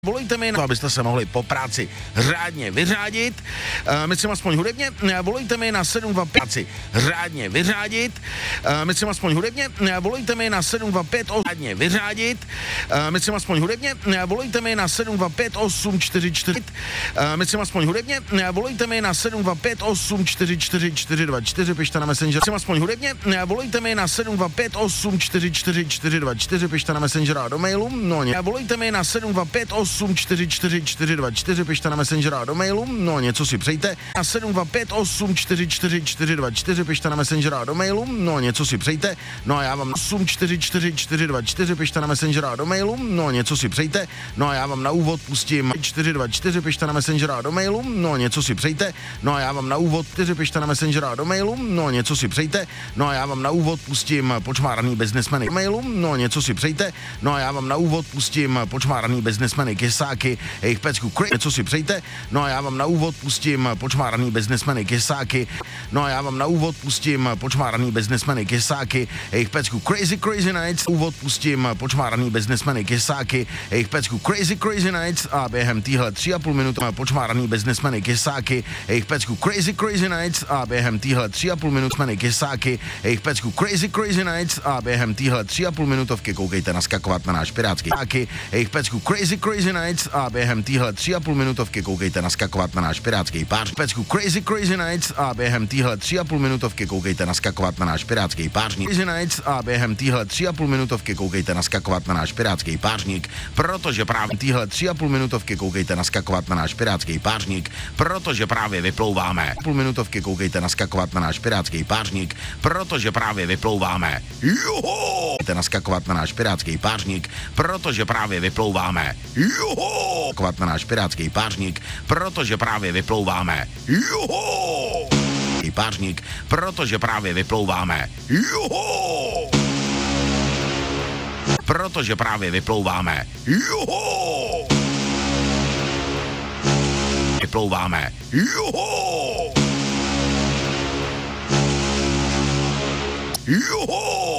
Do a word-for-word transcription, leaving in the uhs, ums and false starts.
Volejte mi, na, abyste se mohli po práci řádně vyřádit, uh, myslím aspoň hudebně, uh, volejte mi na sedm dva pět řádně vyřádit, uh, myslím aspoň hudebně, uh, volejte mi na sedm dva pět řádně vyřádit, uh, myslím aspoň hudebně, uh, volejte mi na sedm dva pět osm čtyři čtyři, uh, myslím aspoň hudebně, uh, volejte mi na sedm dva pět osm čtyři čtyři čtyři dva čtyři, pište na Messenger, myslím aspoň hudebně, uh, volejte mi na sedm dva pět osm čtyři čtyři čtyři dva čtyři, pište na Messenger a do mailu, no ne, volejte mi na sedm dva pět osm čtyři čtyři čtyři dva čtyři, pište na Messenger a do mailu, no něco si přejte, na sedm dva pět osm čtyři čtyři čtyři dva čtyři, pište na Messenger a do mailu, no něco si přejte, no a já vám osm čtyři čtyři čtyři dva čtyři, pište na Messenger a do mailu, no něco si přejte, no a já vám na úvod pustím čtyři dva čtyři, pište na Messenger a do mailu, no něco si přejte, no a já vám na úvod čtyři, pište na Messenger a do mailu, no něco si přejte, no a já vám na úvod pustím počmáraný biznesmeny do mailu, no něco si přejte, no a já vám na úvod pustím počmáraný biznesmeny kysáky, jejich pecku crazy, něco si přejte, no a já vám na úvod pustím počmáraný biznesmeny kysáky, no a já vám na úvod pustím počmáraný biznesmeny kysáky, jejich pecku crazy crazy nights, úvod pustím počmáraný biznesmeny kysáky, jejich pecku crazy crazy nights a během týhle tři a půl minuty počmáraný biznesmeny kysáky, jejich pecku crazy crazy nights a během týhle tři a půl minuty kysáky, jejich pecku crazy crazy nights a během týhle tři a půl minutovky koukejte naskakovat na náš pirátský kysáky, jejich pecku crazy crazy nights a během týhle tři a půl minutovky koukejte naskakovat na náš pirátský pář. Pecku crazy crazy nights a během týhle tři a půl minutovky koukejte naskakovat na náš pirátský pářník. Crazy nights a během týhle tři a půl minutovky koukejte naskakovat na náš pirátský pářník, protože právě týhle tři a půl minutovky koukejte naskakovat na náš pirátský pářník, protože právě vyplouváme. Půl minutovky koukejte naskakovat na náš pirátský pářník, protože právě vyplouváme. Joho! Koukejte naskakovat na náš pirátský pářník, protože právě vyplouváme. Joho! Kovat na náš pirátský pářník, protože právě vyplouváme. Joho! Pářník, protože právě vyplouváme. Joho! Protože právě vyplouváme. Joho! Vyplouváme. Joho! Joho!